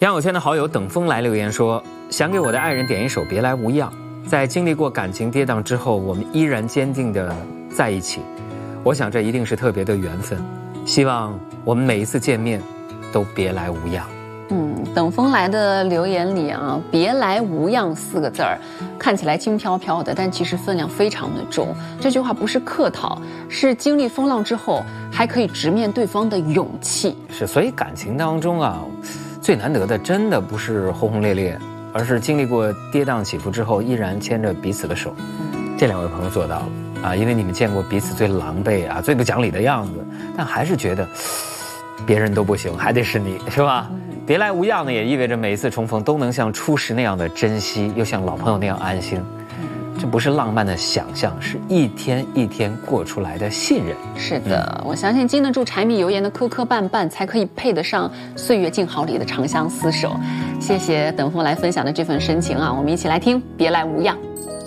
杨友圈的好友等风来留言说，想给我的爱人点一首《别来无恙》。在经历过感情跌宕之后，我们依然坚定地在一起。我想这一定是特别的缘分。希望我们每一次见面都别来无恙。 等风来的留言里啊，“别来无恙”4个字儿，看起来轻飘飘的，但其实分量非常的重。这句话不是客套，是经历风浪之后还可以直面对方的勇气。 是，所以感情当中啊，最难得的真的不是轰轰烈烈，而是经历过跌宕起伏之后，依然牵着彼此的手。这两位朋友做到了啊，因为你们见过彼此最狼狈啊、最不讲理的样子，但还是觉得别人都不行，还得是你，是吧？别来无恙呢，也意味着每一次重逢都能像初识那样的珍惜，又像老朋友那样安心。这不是浪漫的想象，是一天一天过出来的信任。 是的，我相信经得住柴米油盐的磕磕绊绊，才可以配得上岁月静好里的长相厮守。谢谢等风来分享的这份深情啊，我们一起来听《别来无恙》。